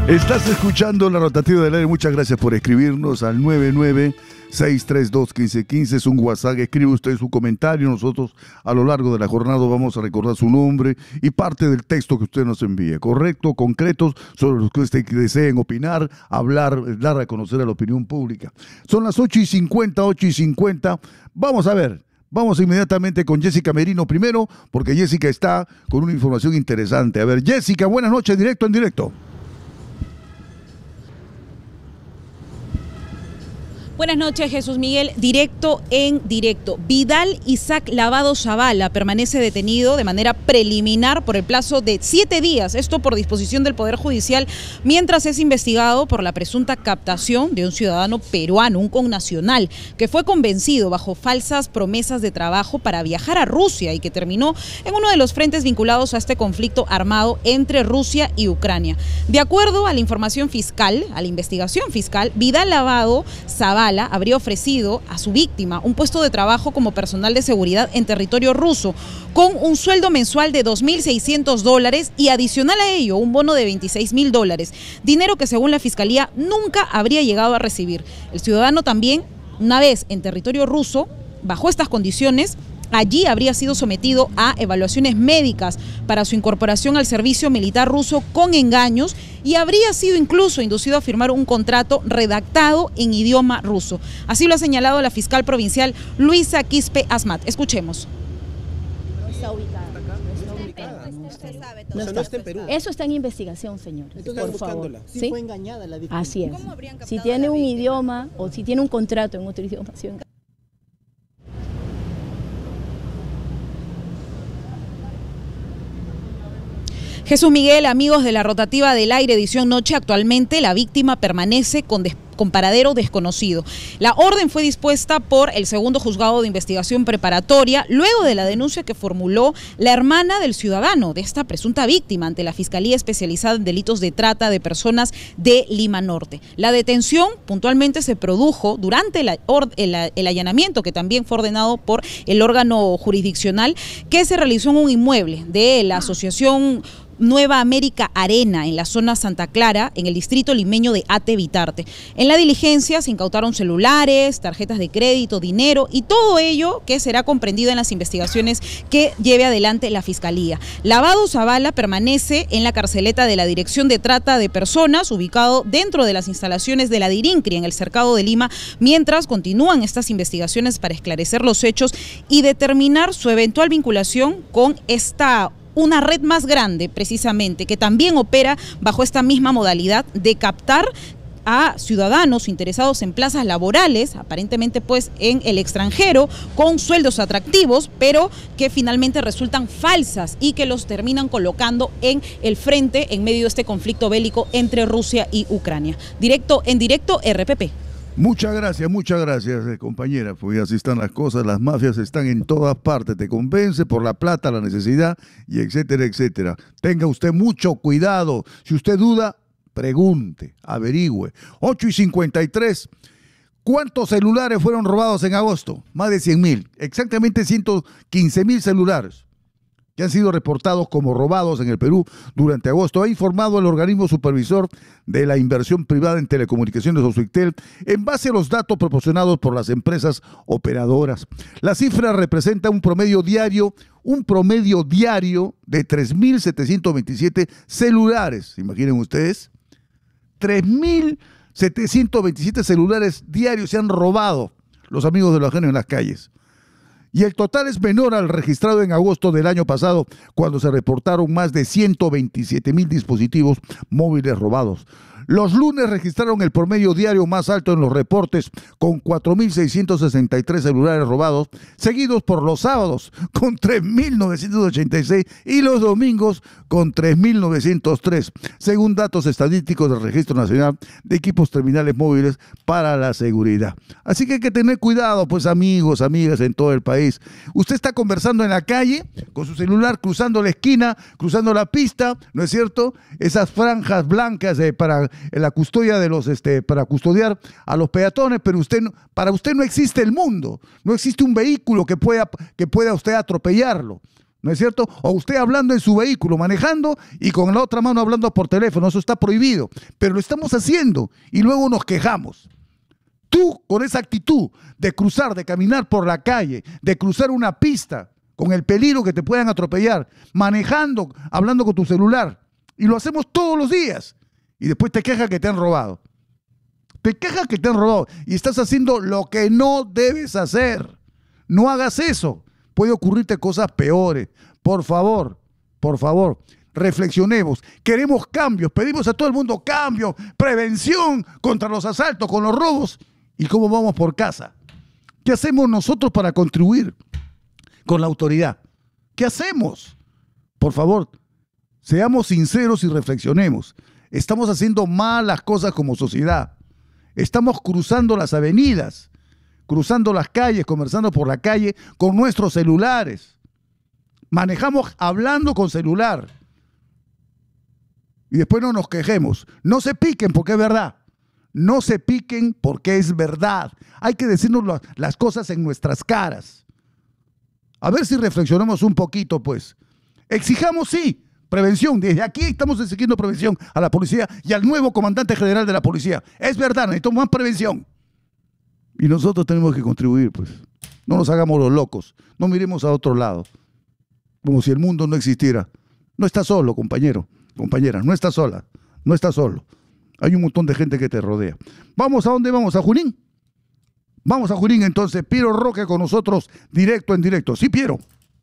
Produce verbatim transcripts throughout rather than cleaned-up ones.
Estás escuchando La Rotativa del Aire. Muchas gracias por escribirnos al nueve nueve seis tres dos, uno cinco uno cinco. Es un WhatsApp. Escribe usted su comentario. Nosotros a lo largo de la jornada vamos a recordar su nombre y parte del texto que usted nos envíe. Correcto, concretos, sobre los que usted deseen opinar, hablar, dar a conocer a la opinión pública. Son las ocho y cincuenta, ocho y cincuenta. Vamos a ver. Vamos inmediatamente con Jessica Merino primero, porque Jessica está con una información interesante. A ver, Jessica, buenas noches, directo en directo. Buenas noches, Jesús Miguel. Directo en directo. Vidal Isaac Lavado Zavala permanece detenido de manera preliminar por el plazo de siete días, esto por disposición del Poder Judicial, mientras es investigado por la presunta captación de un ciudadano peruano, un connacional, que fue convencido bajo falsas promesas de trabajo para viajar a Rusia y que terminó en uno de los frentes vinculados a este conflicto armado entre Rusia y Ucrania. De acuerdo a la información fiscal, a la investigación fiscal, Vidal Lavado Zavala habría ofrecido a su víctima un puesto de trabajo como personal de seguridad en territorio ruso, con un sueldo mensual de dos mil seiscientos dólares y adicional a ello un bono de veintiséis mil dólares, dinero que según la Fiscalía nunca habría llegado a recibir. El ciudadano también, una vez en territorio ruso, bajo estas condiciones, allí habría sido sometido a evaluaciones médicas para su incorporación al servicio militar ruso con engaños y habría sido incluso inducido a firmar un contrato redactado en idioma ruso. Así lo ha señalado la fiscal provincial Luisa Quispe Asmat. Escuchemos. No está ubicada. No está ubicada. No está, no está en Perú. Eso está en investigación, señor. Entonces, por favor. Sí, ¿Sí? Fue engañada la víctima. Así es. Si tiene un idioma o si tiene un contrato en otro idioma, ha sido engañada. Jesús Miguel, amigos de La Rotativa del Aire, edición noche, actualmente la víctima permanece con, des con paradero desconocido. La orden fue dispuesta por el segundo juzgado de investigación preparatoria, luego de la denuncia que formuló la hermana del ciudadano, de esta presunta víctima, ante la Fiscalía Especializada en Delitos de Trata de Personas de Lima Norte. La detención puntualmente se produjo durante la el, el allanamiento, que también fue ordenado por el órgano jurisdiccional, que se realizó en un inmueble de la Asociación Nueva América Arena, en la zona Santa Clara, en el distrito limeño de Ate Vitarte. En la diligencia se incautaron celulares, tarjetas de crédito, dinero y todo ello que será comprendido en las investigaciones que lleve adelante la Fiscalía. Lavado Zavala permanece en la carceleta de la Dirección de Trata de Personas, ubicado dentro de las instalaciones de la DIRINCRI en el Cercado de Lima, mientras continúan estas investigaciones para esclarecer los hechos y determinar su eventual vinculación con esta una red más grande, precisamente, que también opera bajo esta misma modalidad de captar a ciudadanos interesados en plazas laborales, aparentemente pues en el extranjero, con sueldos atractivos, pero que finalmente resultan falsas y que los terminan colocando en el frente en medio de este conflicto bélico entre Rusia y Ucrania. Directo en directo, R P P. Muchas gracias, muchas gracias, eh, compañera, pues así están las cosas, las mafias están en todas partes, te convence por la plata, la necesidad, y etcétera, etcétera. Tenga usted mucho cuidado, si usted duda, pregunte, averigüe. ocho y cincuenta y tres, ¿cuántos celulares fueron robados en agosto? Más de cien mil, exactamente ciento quince mil celulares que han sido reportados como robados en el Perú durante agosto. Ha informado el organismo supervisor de la inversión privada en telecomunicaciones, Osuictel, en base a los datos proporcionados por las empresas operadoras. La cifra representa un promedio diario, un promedio diario de tres mil setecientos veintisiete celulares. Imaginen ustedes, tres mil setecientos veintisiete celulares diarios se han robado los amigos de los ajenos en las calles. Y el total es menor al registrado en agosto del año pasado, cuando se reportaron más de ciento veintisiete mil dispositivos móviles robados. Los lunes registraron el promedio diario más alto en los reportes, con cuatro mil seiscientos sesenta y tres celulares robados, seguidos por los sábados con tres mil novecientos ochenta y seis y los domingos con tres mil novecientos tres, según datos estadísticos del Registro Nacional de Equipos Terminales Móviles para la Seguridad. Así que hay que tener cuidado, pues, amigos, amigas en todo el país. Usted está conversando en la calle con su celular, cruzando la esquina, cruzando la pista, ¿no es cierto? Esas franjas blancas eh, para en la custodia de los, este, para custodiar a los peatones, pero usted no, para usted no existe el mundo, no existe un vehículo que pueda, que pueda usted atropellarlo, ¿no es cierto? O usted hablando en su vehículo, manejando y con la otra mano hablando por teléfono, eso está prohibido, pero lo estamos haciendo y luego nos quejamos. Tú, con esa actitud de cruzar, de caminar por la calle, de cruzar una pista con el peligro que te puedan atropellar, manejando, hablando con tu celular, y lo hacemos todos los días, y después te quejas que te han robado. Te quejas que te han robado y estás haciendo lo que no debes hacer. No hagas eso. Puede ocurrirte cosas peores. Por favor, por favor, reflexionemos. Queremos cambios. Pedimos a todo el mundo cambios, prevención contra los asaltos, con los robos. ¿Y cómo vamos por casa? ¿Qué hacemos nosotros para contribuir con la autoridad? ¿Qué hacemos? Por favor, seamos sinceros y reflexionemos. Estamos haciendo mal las cosas como sociedad. Estamos cruzando las avenidas, cruzando las calles, conversando por la calle con nuestros celulares. Manejamos hablando con celular. Y después no nos quejemos. No se piquen porque es verdad. No se piquen porque es verdad. Hay que decirnos las cosas en nuestras caras. A ver si reflexionamos un poquito, pues. Exijamos, sí, prevención. Desde aquí estamos exigiendo prevención a la policía y al nuevo comandante general de la policía. Es verdad, necesitamos más prevención. Y nosotros tenemos que contribuir, pues. No nos hagamos los locos. No miremos a otro lado. Como si el mundo no existiera. No estás solo, compañero, compañera. No estás sola. No estás solo. Hay un montón de gente que te rodea. ¿Vamos a dónde vamos? ¿A Junín? Vamos a Junín entonces. Piero Roque con nosotros, directo en directo. Sí, Piero.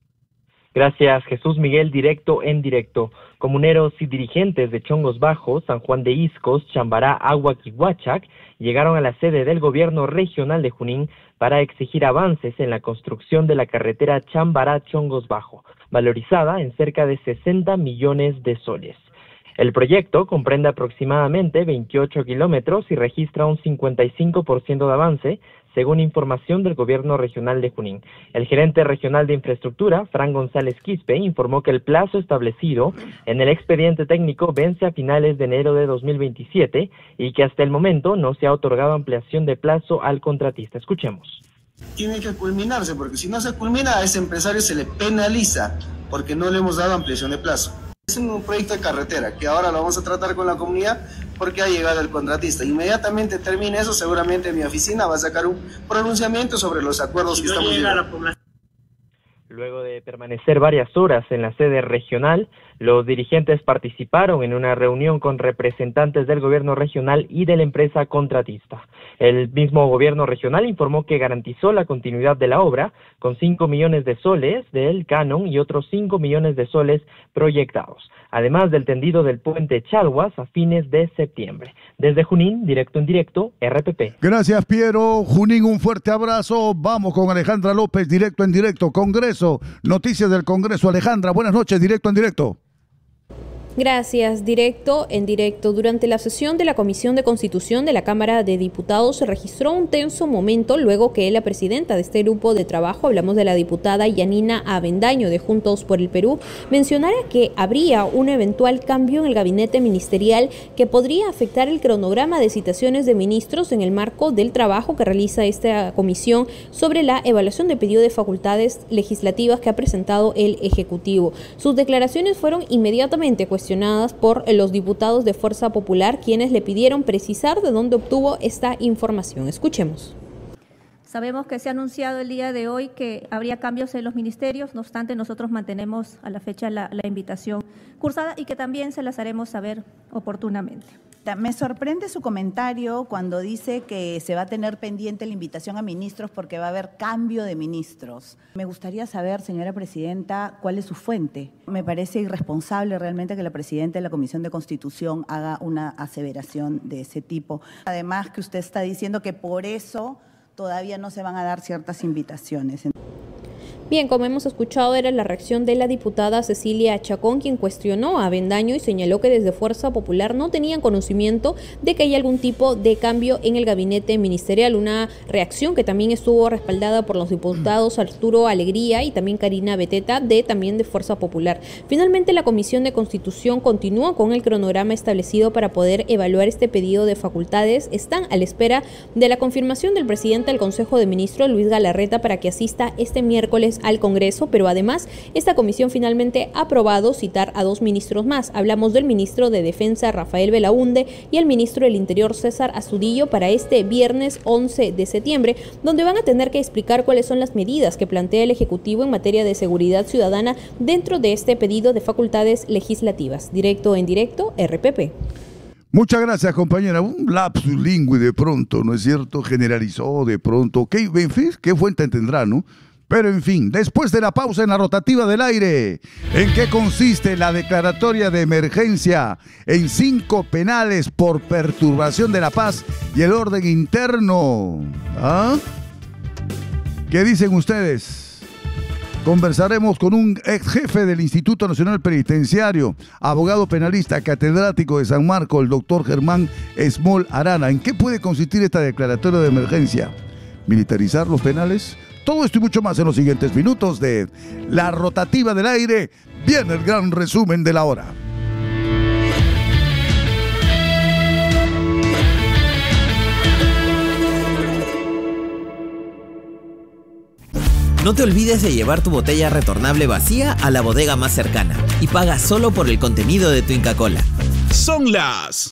Gracias, Jesús Miguel, directo en directo. Comuneros y dirigentes de Chongos Bajos, San Juan de Iscos, Chambará, Aguac y Huachac llegaron a la sede del gobierno regional de Junín para exigir avances en la construcción de la carretera Chambará-Chongos Bajo, valorizada en cerca de sesenta millones de soles. El proyecto comprende aproximadamente veintiocho kilómetros y registra un cincuenta y cinco por ciento de avance, según información del gobierno regional de Junín. El gerente regional de infraestructura, Fran González Quispe, informó que el plazo establecido en el expediente técnico vence a finales de enero de dos mil veintisiete y que hasta el momento no se ha otorgado ampliación de plazo al contratista. Escuchemos. Tiene que culminarse, porque si no se culmina, a ese empresario se le penaliza porque no le hemos dado ampliación de plazo. Es un proyecto de carretera que ahora lo vamos a tratar con la comunidad porque ha llegado el contratista. Inmediatamente termine eso, seguramente mi oficina va a sacar un pronunciamiento sobre los acuerdos que estamos llevando. Luego de permanecer varias horas en la sede regional, los dirigentes participaron en una reunión con representantes del gobierno regional y de la empresa contratista. El mismo gobierno regional informó que garantizó la continuidad de la obra con cinco millones de soles del canon y otros cinco millones de soles proyectados, además del tendido del puente Chalhuas a fines de septiembre. Desde Junín, directo en directo, R P P. Gracias, Piero. Junín, un fuerte abrazo. Vamos con Alejandra López, directo en directo. Congreso, noticias del Congreso. Alejandra, buenas noches, directo en directo. Gracias. Directo en directo. Durante la sesión de la Comisión de Constitución de la Cámara de Diputados se registró un tenso momento luego que la presidenta de este grupo de trabajo, hablamos de la diputada Yanina Avendaño de Juntos por el Perú, mencionara que habría un eventual cambio en el gabinete ministerial que podría afectar el cronograma de citaciones de ministros en el marco del trabajo que realiza esta comisión sobre la evaluación del pedido de facultades legislativas que ha presentado el Ejecutivo. Sus declaraciones fueron inmediatamente cuestionadas cuestionadas por los diputados de Fuerza Popular, quienes le pidieron precisar de dónde obtuvo esta información. Escuchemos. Sabemos que se ha anunciado el día de hoy que habría cambios en los ministerios, no obstante nosotros mantenemos a la fecha la, la invitación cursada y que también se las haremos saber oportunamente. Me sorprende su comentario cuando dice que se va a tener pendiente la invitación a ministros porque va a haber cambio de ministros. Me gustaría saber, señora presidenta, cuál es su fuente. Me parece irresponsable realmente que la presidenta de la Comisión de Constitución haga una aseveración de ese tipo. Además que usted está diciendo que por eso todavía no se van a dar ciertas invitaciones. Bien, como hemos escuchado, era la reacción de la diputada Cecilia Chacón, quien cuestionó a Avendaño y señaló que desde Fuerza Popular no tenían conocimiento de que hay algún tipo de cambio en el gabinete ministerial. Una reacción que también estuvo respaldada por los diputados Arturo Alegría y también Karina Beteta, de también de Fuerza Popular. Finalmente, la Comisión de Constitución continúa con el cronograma establecido para poder evaluar este pedido de facultades. Están a la espera de la confirmación del presidente del Consejo de Ministros, Luis Galarreta, para que asista este miércoles al Congreso, pero además esta comisión finalmente ha aprobado citar a dos ministros más. Hablamos del ministro de Defensa Rafael Belaúnde y el ministro del Interior César Astudillo para este viernes once de septiembre, donde van a tener que explicar cuáles son las medidas que plantea el Ejecutivo en materia de seguridad ciudadana dentro de este pedido de facultades legislativas. Directo en directo, R P P. Muchas gracias, compañera. Un lapsus lingüe de pronto, ¿no es cierto? Generalizó de pronto. ¿Qué, en fin, qué fuente tendrá, no? Pero en fin, después de la pausa en la rotativa del aire, ¿en qué consiste la declaratoria de emergencia en cinco penales por perturbación de la paz y el orden interno? ¿Ah? ¿Qué dicen ustedes? Conversaremos con un ex jefe del Instituto Nacional Penitenciario, abogado penalista, catedrático de San Marcos, el doctor Germán Esmol Arana. ¿En qué puede consistir esta declaratoria de emergencia? ¿Militarizar los penales? Todo esto y mucho más en los siguientes minutos de la rotativa del aire. Viene el gran resumen de la hora. No te olvides de llevar tu botella retornable vacía a la bodega más cercana y paga solo por el contenido de tu Inca Kola. Son las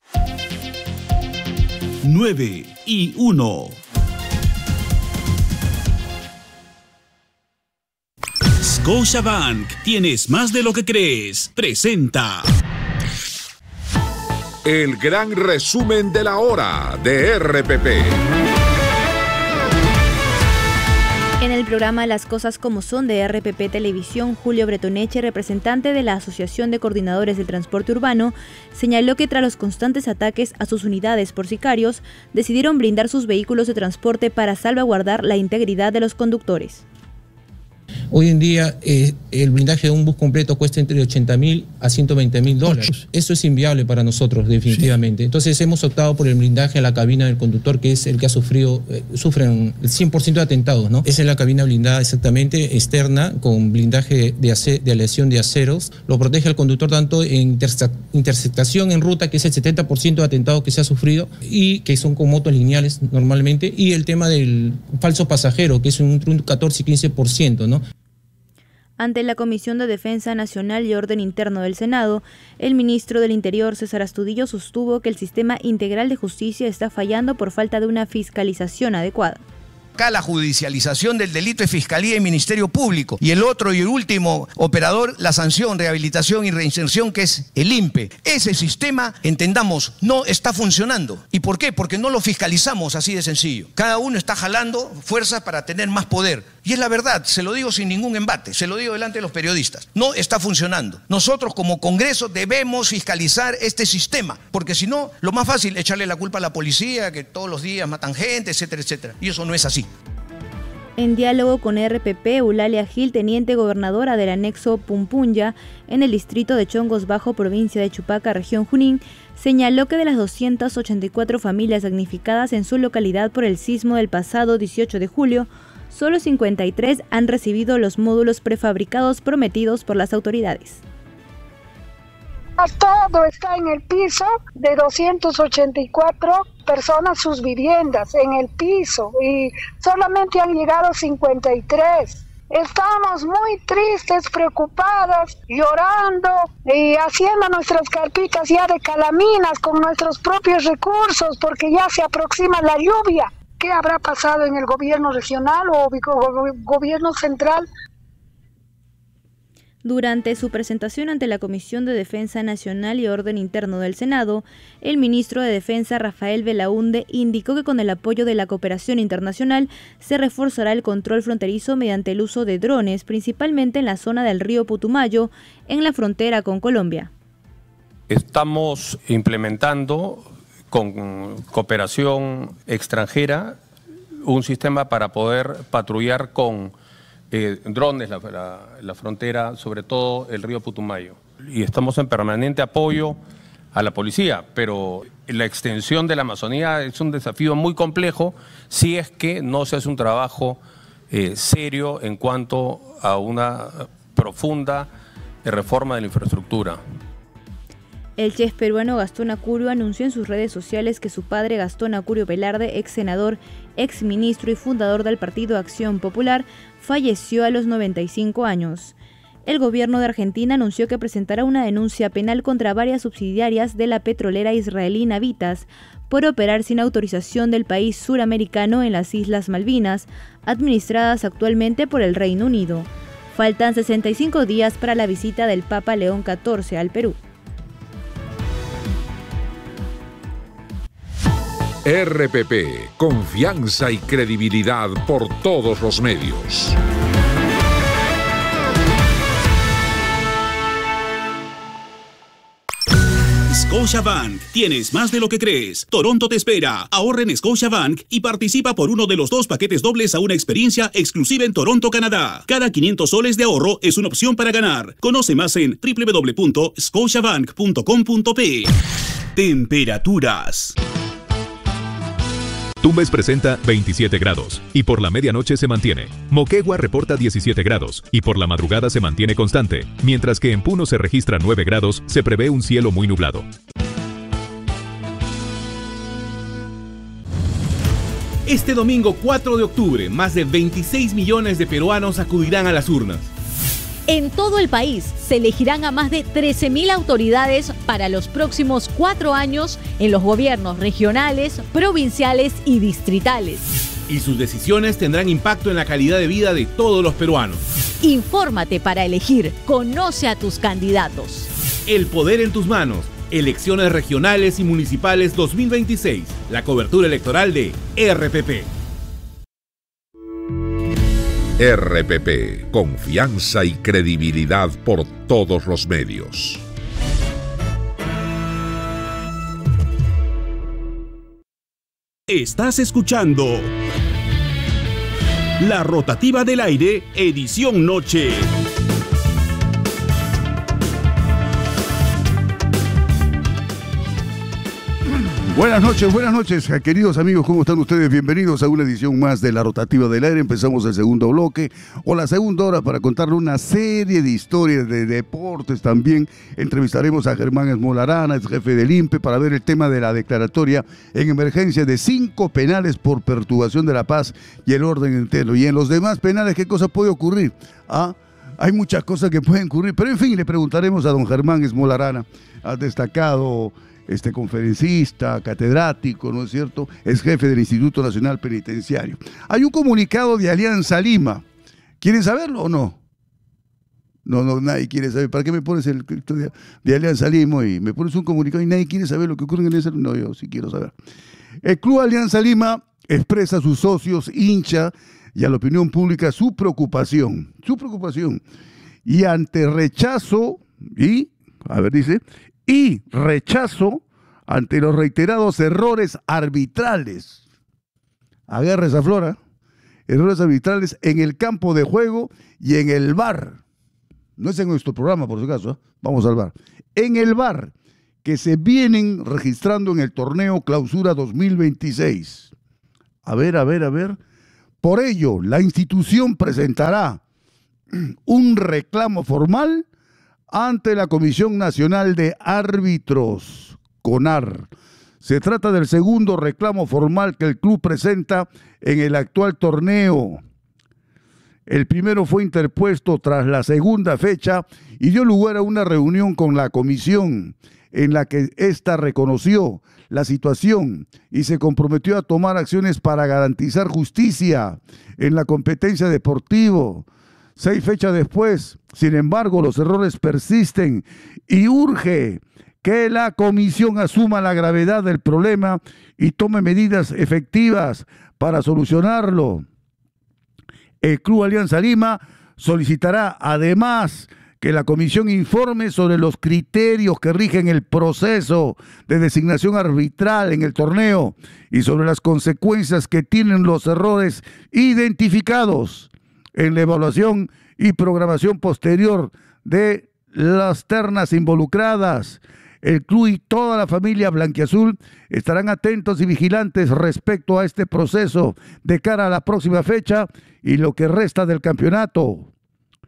nueve y uno. Scotiabank, tienes más de lo que crees. Presenta el gran resumen de la hora de R P P. En el programa Las Cosas Como Son de R P P Televisión, Julio Bretoneche, representante de la Asociación de Coordinadores del Transporte Urbano, señaló que tras los constantes ataques a sus unidades por sicarios, decidieron blindar sus vehículos de transporte para salvaguardar la integridad de los conductores. Hoy en día eh, el blindaje de un bus completo cuesta entre ochenta mil a ciento veinte mil dólares. Eso es inviable para nosotros, definitivamente. Sí. Entonces hemos optado por el blindaje a la cabina del conductor, que es el que ha sufrido, eh, sufren el cien por ciento de atentados, ¿no? Esa es la cabina blindada exactamente, externa, con blindaje de, ace de aleación de aceros. Lo protege al conductor tanto en interse interceptación en ruta, que es el setenta por ciento de atentados que se ha sufrido, y que son con motos lineales normalmente, y el tema del falso pasajero, que es un, un catorce y quince por ciento, ¿no? Ante la Comisión de Defensa Nacional y Orden Interno del Senado, el ministro del Interior, César Astudillo, sostuvo que el sistema integral de justicia está fallando por falta de una fiscalización adecuada. Acá la judicialización del delito es Fiscalía y Ministerio Público. Y el otro y el último operador, la sanción, rehabilitación y reinserción, que es el I N P E. Ese sistema, entendamos, no está funcionando. ¿Y por qué? Porque no lo fiscalizamos así de sencillo. Cada uno está jalando fuerzas para tener más poder. Y es la verdad, se lo digo sin ningún embate, se lo digo delante de los periodistas. No está funcionando. Nosotros como Congreso debemos fiscalizar este sistema, porque si no, lo más fácil es echarle la culpa a la policía, que todos los días matan gente, etcétera, etcétera. Y eso no es así. En diálogo con R P P, Eulalia Gil, teniente gobernadora del anexo Pumpunya, en el distrito de Chongos Bajo, provincia de Chupaca, región Junín, señaló que de las doscientas ochenta y cuatro familias damnificadas en su localidad por el sismo del pasado dieciocho de julio, solo cincuenta y tres han recibido los módulos prefabricados prometidos por las autoridades. Todo está en el piso de doscientas ochenta y cuatro personas, sus viviendas en el piso, y solamente han llegado cincuenta y tres. Estamos muy tristes, preocupadas, llorando y haciendo nuestras carpitas ya de calaminas con nuestros propios recursos, porque ya se aproxima la lluvia. ¿Qué habrá pasado en el gobierno regional o gobierno central? Durante su presentación ante la Comisión de Defensa Nacional y Orden Interno del Senado, el ministro de Defensa, Rafael Belaúnde, indicó que con el apoyo de la cooperación internacional se reforzará el control fronterizo mediante el uso de drones, principalmente en la zona del río Putumayo, en la frontera con Colombia. Estamos implementando con cooperación extranjera un sistema para poder patrullar con Eh, drones, la, la, la frontera, sobre todo el río Putumayo. Y estamos en permanente apoyo a la policía, pero la extensión de la Amazonía es un desafío muy complejo si es que no se hace un trabajo eh, serio en cuanto a una profunda reforma de la infraestructura. El chef peruano Gastón Acurio anunció en sus redes sociales que su padre Gastón Acurio Velarde, ex senador, ex ministro y fundador del Partido Acción Popular, falleció a los noventa y cinco años. El gobierno de Argentina anunció que presentará una denuncia penal contra varias subsidiarias de la petrolera israelí Navitas por operar sin autorización del país suramericano en las Islas Malvinas, administradas actualmente por el Reino Unido. Faltan sesenta y cinco días para la visita del Papa León catorce al Perú. R P P, confianza y credibilidad por todos los medios. Scotiabank. Tienes más de lo que crees. Toronto te espera. Ahorra en Scotiabank y participa por uno de los dos paquetes dobles a una experiencia exclusiva en Toronto, Canadá. Cada quinientos soles de ahorro es una opción para ganar. Conoce más en doble u doble u doble u punto scotiabank punto com punto pe. Temperaturas. Tumbes presenta veintisiete grados y por la medianoche se mantiene. Moquegua reporta diecisiete grados y por la madrugada se mantiene constante, mientras que en Puno se registra nueve grados, se prevé un cielo muy nublado. Este domingo cuatro de octubre, más de veintiséis millones de peruanos acudirán a las urnas. En todo el país se elegirán a más de trece mil autoridades para los próximos cuatro años en los gobiernos regionales, provinciales y distritales. Y sus decisiones tendrán impacto en la calidad de vida de todos los peruanos. Infórmate para elegir. Conoce a tus candidatos. El poder en tus manos. Elecciones regionales y municipales dos mil veintiséis. La cobertura electoral de R P P. R P P, confianza y credibilidad por todos los medios. Estás escuchando La Rotativa del Aire, edición noche. Buenas noches, buenas noches, queridos amigos, ¿cómo están ustedes? Bienvenidos a una edición más de La Rotativa del Aire. Empezamos el segundo bloque, o la segunda hora, para contarle una serie de historias de deportes también. Entrevistaremos a Germán Esmolarana, ex jefe del I N P E, para ver el tema de la declaratoria en emergencia de cinco penales por perturbación de la paz y el orden interno. Y en los demás penales, ¿qué cosa puede ocurrir? ¿Ah? Hay muchas cosas que pueden ocurrir, pero en fin, le preguntaremos a don Germán Esmolarana, al destacado este conferencista, catedrático, ¿no es cierto? Es jefe del Instituto Nacional Penitenciario. Hay un comunicado de Alianza Lima. ¿Quieren saberlo o no? No, no, nadie quiere saber. ¿Para qué me pones el de, de Alianza Lima y me pones un comunicado y nadie quiere saber lo que ocurre en Alianza Lima? No, yo sí quiero saber. El Club Alianza Lima expresa a sus socios, hincha y a la opinión pública su preocupación, su preocupación. Y ante rechazo, y, a ver, dice... y rechazo ante los reiterados errores arbitrales. Agarra esa flora, errores arbitrales en el campo de juego y en el V A R. No es en nuestro programa, por si acaso, ¿eh? Vamos al V A R. En el V A R, que se vienen registrando en el torneo Clausura dos mil veintiséis. A ver, a ver, a ver. Por ello, la institución presentará un reclamo formal ante la Comisión Nacional de Árbitros, CONAR. Se trata del segundo reclamo formal que el club presenta en el actual torneo. El primero fue interpuesto tras la segunda fecha y dio lugar a una reunión con la comisión en la que ésta reconoció la situación y se comprometió a tomar acciones para garantizar justicia en la competencia deportiva. Seis fechas después, sin embargo, los errores persisten y urge que la comisión asuma la gravedad del problema y tome medidas efectivas para solucionarlo. El Club Alianza Lima solicitará además que la comisión informe sobre los criterios que rigen el proceso de designación arbitral en el torneo y sobre las consecuencias que tienen los errores identificados en la evaluación y programación posterior de las ternas involucradas. El club y toda la familia blanquiazul estarán atentos y vigilantes respecto a este proceso de cara a la próxima fecha y lo que resta del campeonato.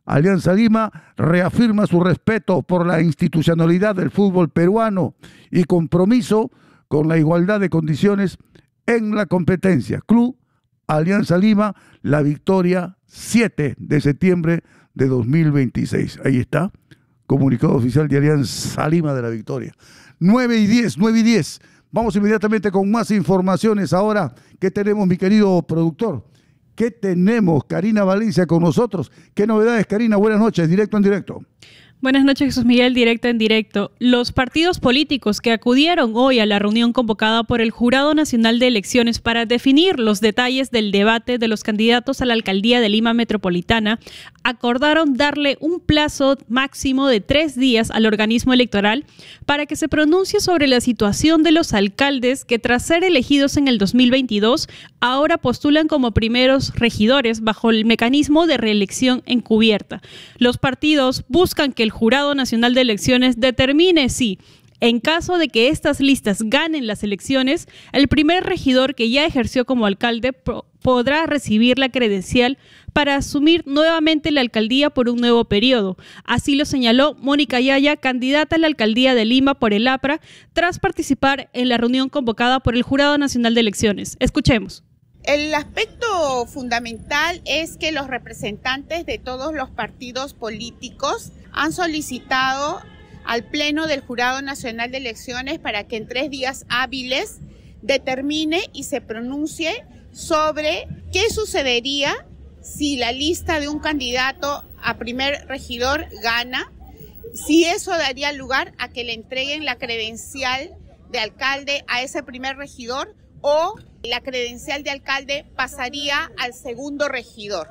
Alianza Lima reafirma su respeto por la institucionalidad del fútbol peruano y compromiso con la igualdad de condiciones en la competencia. Club Alianza Lima, La Victoria, siete de septiembre de dos mil veintiséis. Ahí está, comunicado oficial de Alianza Lima de La Victoria. nueve y diez, nueve y diez. Vamos inmediatamente con más informaciones ahora. ¿Qué tenemos, mi querido productor? ¿Qué tenemos? Karina Valencia con nosotros. ¿Qué novedades, Karina? Buenas noches, directo en directo. Buenas noches, Jesús Miguel, directo en directo. Los partidos políticos que acudieron hoy a la reunión convocada por el Jurado Nacional de Elecciones para definir los detalles del debate de los candidatos a la alcaldía de Lima Metropolitana acordaron darle un plazo máximo de tres días al organismo electoral para que se pronuncie sobre la situación de los alcaldes que, tras ser elegidos en el dos mil veintidós, ahora postulan como primeros regidores bajo el mecanismo de reelección encubierta. Los partidos buscan que el Jurado Nacional de Elecciones determine si, en caso de que estas listas ganen las elecciones, el primer regidor que ya ejerció como alcalde podrá recibir la credencial para asumir nuevamente la alcaldía por un nuevo periodo. Así lo señaló Mónica Yaya, candidata a la alcaldía de Lima por el APRA, tras participar en la reunión convocada por el Jurado Nacional de Elecciones. Escuchemos. El aspecto fundamental es que los representantes de todos los partidos políticos han solicitado al Pleno del Jurado Nacional de Elecciones para que en tres días hábiles determine y se pronuncie sobre qué sucedería si la lista de un candidato a primer regidor gana, si eso daría lugar a que le entreguen la credencial de alcalde a ese primer regidor o la credencial de alcalde pasaría al segundo regidor.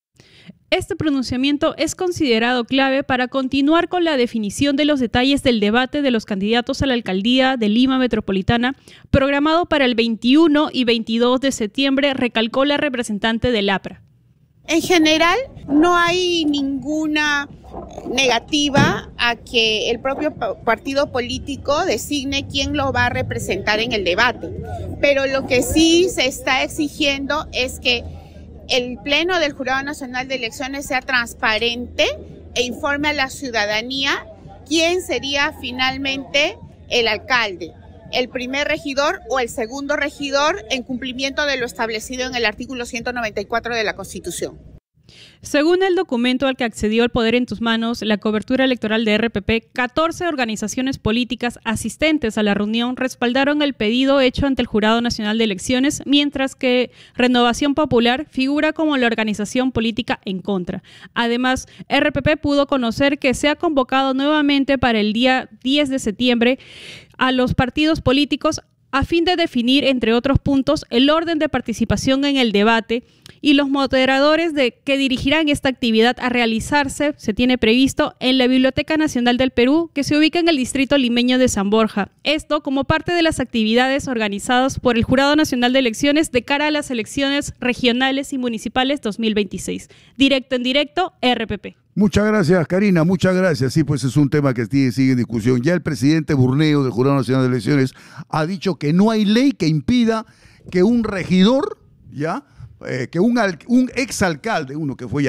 Este pronunciamiento es considerado clave para continuar con la definición de los detalles del debate de los candidatos a la alcaldía de Lima Metropolitana, programado para el veintiuno y veintidós de septiembre, recalcó la representante del APRA. En general, no hay ninguna negativa a que el propio partido político designe quién lo va a representar en el debate. Pero lo que sí se está exigiendo es que el Pleno del Jurado Nacional de Elecciones sea transparente e informe a la ciudadanía quién sería finalmente el alcalde, el primer regidor o el segundo regidor, en cumplimiento de lo establecido en el artículo ciento noventa y cuatro de la Constitución. Según el documento al que accedió El Poder en tus Manos, la cobertura electoral de R P P, catorce organizaciones políticas asistentes a la reunión respaldaron el pedido hecho ante el Jurado Nacional de Elecciones, mientras que Renovación Popular figura como la organización política en contra. Además, R P P pudo conocer que se ha convocado nuevamente para el día diez de septiembre a los partidos políticos a fin de definir, entre otros puntos, el orden de participación en el debate y los moderadores de que dirigirán esta actividad a realizarse, se tiene previsto, en la Biblioteca Nacional del Perú, que se ubica en el distrito limeño de San Borja. Esto como parte de las actividades organizadas por el Jurado Nacional de Elecciones de cara a las elecciones regionales y municipales dos mil veintiséis. Directo en directo, R P P. Muchas gracias, Karina, muchas gracias. Sí, pues es un tema que sigue en discusión. Ya el presidente Burneo del Jurado Nacional de Elecciones ha dicho que no hay ley que impida que un regidor, ya, eh, que un, un exalcalde, uno que fue ya